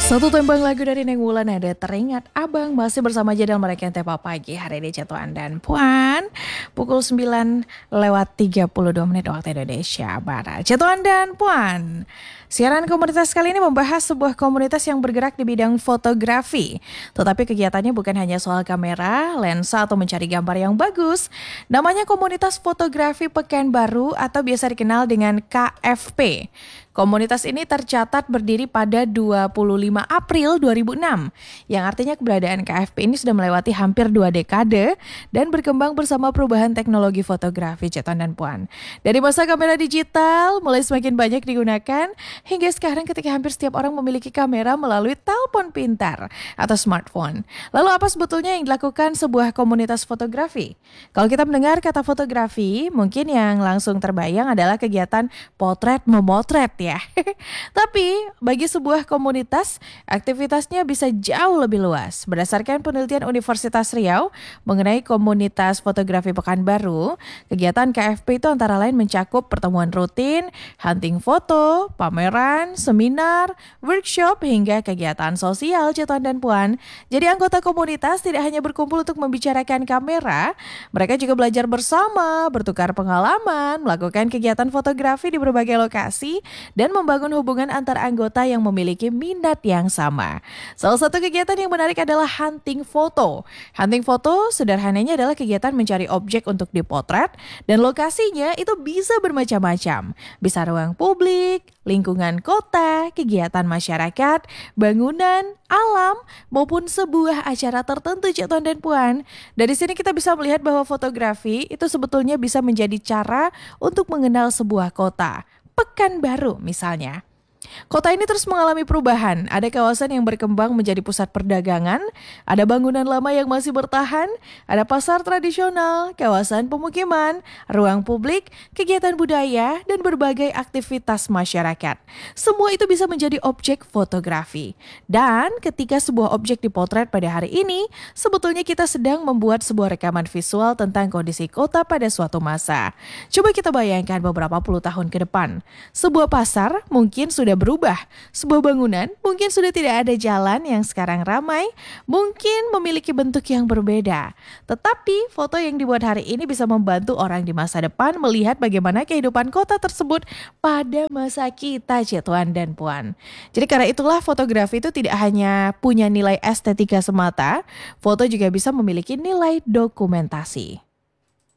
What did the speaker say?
Satu tembang lagu dari Neng Wulan ada Teringat Abang masih bersama Jadal mereka Tepa Pagi hari ini Catuan dan Puan pukul 9 lewat 32 menit waktu Indonesia Barat. Catuan dan Puan, siaran komunitas kali ini membahas sebuah komunitas yang bergerak di bidang fotografi. Tetapi kegiatannya bukan hanya soal kamera, lensa atau mencari gambar yang bagus. Namanya Komunitas Fotografi Pekanbaru atau biasa dikenal dengan KFP. Komunitas ini tercatat berdiri pada 25 April 2006, yang artinya keberadaan KFP ini sudah melewati hampir 2 dekade dan berkembang bersama perubahan teknologi fotografi Ceton dan Puan. Dari masa kamera digital mulai semakin banyak digunakan, hingga sekarang ketika hampir setiap orang memiliki kamera melalui telepon pintar atau smartphone. Lalu apa sebetulnya yang dilakukan sebuah komunitas fotografi? Kalau kita mendengar kata fotografi, mungkin yang langsung terbayang adalah kegiatan potret memotret ya. Tapi bagi sebuah komunitas, aktivitasnya bisa jauh lebih luas. Berdasarkan penelitian Universitas Riau mengenai komunitas fotografi Pekanbaru, kegiatan KFP itu antara lain mencakup pertemuan rutin, hunting foto, pameran, seminar, workshop, hingga kegiatan sosial Ceton dan Puan. Jadi anggota komunitas tidak hanya berkumpul untuk membicarakan kamera, mereka juga belajar bersama, bertukar pengalaman, melakukan kegiatan fotografi di berbagai lokasi, dan membangun hubungan antar anggota yang memiliki minat yang sama. Salah satu kegiatan yang menarik adalah hunting foto. Hunting foto sederhananya adalah kegiatan mencari objek untuk dipotret dan lokasinya itu bisa bermacam-macam. Bisa ruang publik, lingkungan kota, kegiatan masyarakat, bangunan, alam, maupun sebuah acara tertentu Ceton dan Puan. Dari sini kita bisa melihat bahwa fotografi itu sebetulnya bisa menjadi cara untuk mengenal sebuah kota. Pekanbaru misalnya. Kota ini terus mengalami perubahan. Ada kawasan yang berkembang menjadi pusat perdagangan, ada bangunan lama yang masih bertahan, ada pasar tradisional, kawasan pemukiman, ruang publik, kegiatan budaya, dan berbagai aktivitas masyarakat. Semua itu bisa menjadi objek fotografi. Dan ketika sebuah objek dipotret pada hari ini, sebetulnya kita sedang membuat sebuah rekaman visual tentang kondisi kota pada suatu masa. Coba kita bayangkan beberapa puluh tahun ke depan. Sebuah pasar mungkin sudah berubah. Sebuah bangunan mungkin sudah tidak ada jalan yang sekarang ramai, mungkin memiliki bentuk yang berbeda. Tetapi foto yang dibuat hari ini bisa membantu orang di masa depan melihat bagaimana kehidupan kota tersebut pada masa kita Cetuan dan Puan. Jadi karena itulah fotografi itu tidak hanya punya nilai estetika semata, foto juga bisa memiliki nilai dokumentasi.